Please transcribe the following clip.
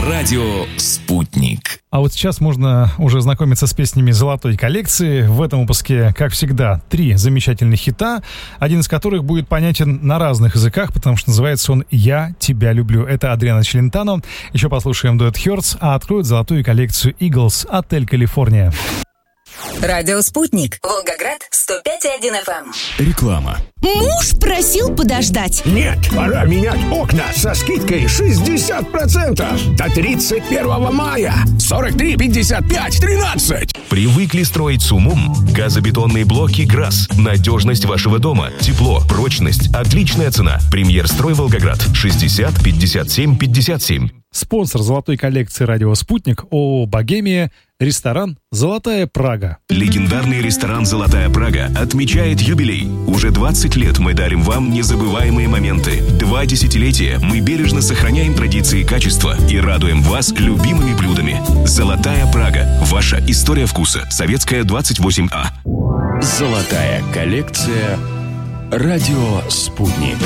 Радио «Спутник». А вот сейчас можно уже знакомиться с песнями золотой коллекции. В этом выпуске, как всегда, 3 замечательных хита, один из которых будет понятен на разных языках, потому что называется он «Я тебя люблю». Это Адриано Челентано. Еще послушаем дуэт Хёрдс, а откроют золотую коллекцию Eagles «Отель Калифорния». Радио «Спутник». Волгоград, 105,1 FM. Реклама. Муж просил подождать. Нет, пора менять окна со скидкой 60%. До 31 мая. 43, 55, 13. Привыкли строить с умом? Газобетонные блоки «ГРАС». Надежность вашего дома, тепло, прочность, отличная цена. Премьер-строй Волгоград. 60 57 57. Спонсор золотой коллекции «Радио Спутник» ООО «Богемия», ресторан «Золотая Прага». Легендарный ресторан «Золотая Прага» отмечает юбилей. Уже 20 лет мы дарим вам незабываемые моменты. 2 десятилетия мы бережно сохраняем традиции качества и радуем вас любимыми блюдами. «Золотая Прага». Ваша история вкуса. Советская, 28А. Золотая коллекция. Радио «Спутник».